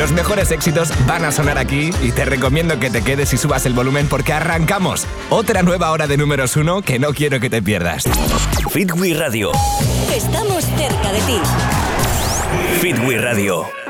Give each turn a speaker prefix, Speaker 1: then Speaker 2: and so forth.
Speaker 1: Los mejores éxitos van a sonar aquí y te recomiendo que te quedes y subas el volumen porque arrancamos. Otra nueva hora de números 1 que no quiero que te pierdas.
Speaker 2: Fit We Radio.
Speaker 3: Estamos cerca de ti.
Speaker 2: Fit We Radio.